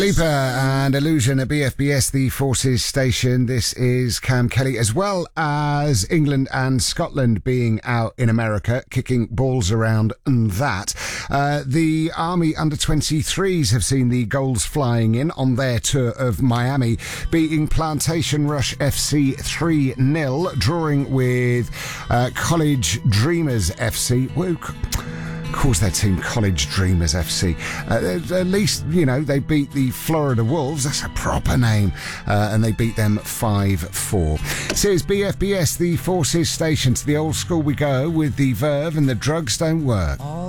Sleeper and Illusion at BFBS, the Forces station. This is Cam Kelly, as well as England and Scotland being out in America, kicking balls around and that. The Army under-23s have seen the goals flying in on their tour of Miami, beating Plantation Rush FC 3-0, drawing with College Dreamers FC. Calls their team College Dreamers FC. At least, you know, they beat the Florida Wolves. That's a proper name. And they beat them 5-4. Says BFBS, the Forces station. To the old school we go with the verve and the drugs don't work.